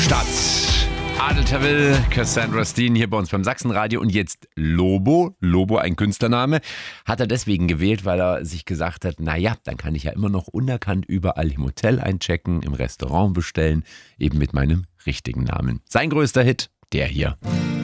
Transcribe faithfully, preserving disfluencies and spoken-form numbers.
Stadt. Adel Tawil, Cassandra Steen hier bei uns beim Sachsenradio und jetzt Lobo, Lobo ein Künstlername, hat er deswegen gewählt, weil er sich gesagt hat, naja, dann kann ich ja immer noch unerkannt überall im Hotel einchecken, im Restaurant bestellen, eben mit meinem richtigen Namen. Sein größter Hit, der hier.